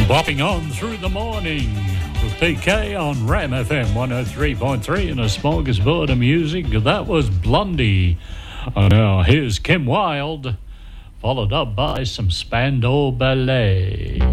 Bopping on through the morning with PK on Ram FM 103.3 and a smorgasbord of music. That was Blondie. Now here's Kim Wilde, followed up by some Spandau Ballet.